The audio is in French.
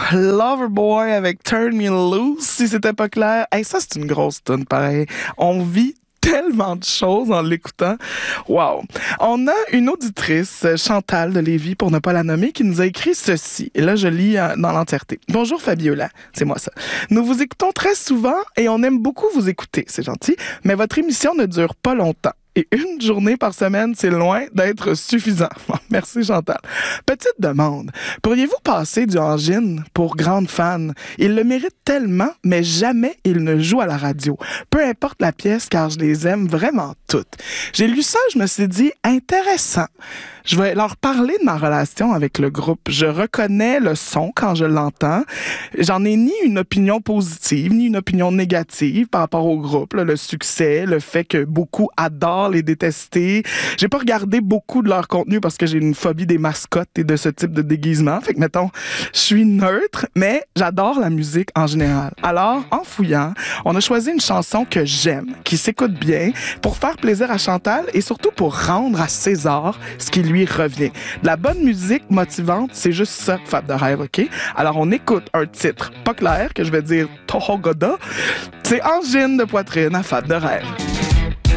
Loverboy avec Turn Me Loose, si c'était pas clair. Hey, ça, c'est une grosse tune, pareil. On vit tellement de choses en l'écoutant. Wow! On a une auditrice, Chantal de Lévis, pour ne pas la nommer, qui nous a écrit ceci. Et là, je lis dans l'entièreté. Bonjour Fabiola, c'est moi ça. Nous vous écoutons très souvent et on aime beaucoup vous écouter, c'est gentil, mais votre émission ne dure pas longtemps. Et une journée par semaine, c'est loin d'être suffisant. Merci Chantal. Petite demande. Pourriez-vous passer du Angine pour grande fan? Il le mérite tellement, mais jamais il ne joue à la radio. Peu importe la pièce, car je les aime vraiment toutes. J'ai lu ça, je me suis dit, intéressant. Je vais leur parler de ma relation avec le groupe. Je reconnais le son quand je l'entends. J'en ai ni une opinion positive, ni une opinion négative par rapport au groupe. Là, le succès, le fait que beaucoup adorent les détester. J'ai pas regardé beaucoup de leur contenu parce que j'ai une phobie des mascottes et de ce type de déguisement. Fait que, mettons, je suis neutre, mais j'adore la musique en général. Alors, en fouillant, on a choisi une chanson que j'aime, qui s'écoute bien, pour faire plaisir à Chantal et surtout pour rendre à César ce qui lui revient. De la bonne musique motivante, c'est juste ça, Fab de rêve, OK? Alors, on écoute un titre pas clair, que je vais dire Tohogoda. C'est Angine de poitrine à Fab de rêve.